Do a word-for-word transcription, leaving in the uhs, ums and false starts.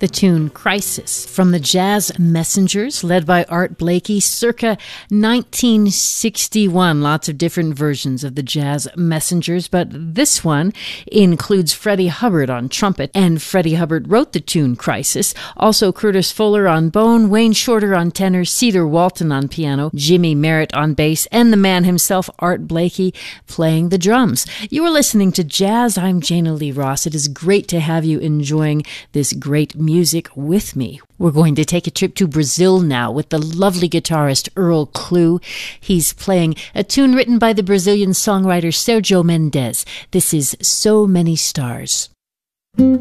The tune Crisis from the Jazz Messengers, led by Art Blakey, circa nineteen sixty-one. Lots of different versions of the Jazz Messengers, but this one includes Freddie Hubbard on trumpet, and Freddie Hubbard wrote the tune Crisis. Also Curtis Fuller on bone, Wayne Shorter on tenor, Cedar Walton on piano, Jimmy Merritt on bass, and the man himself, Art Blakey, playing the drums. You are listening to Jazz. I'm Jana Lee Ross. It is great to have you enjoying this great music music with me. We're going to take a trip to Brazil now with the lovely guitarist Earl Klugh. He's playing a tune written by the Brazilian songwriter Sergio Mendes. This is So Many Stars.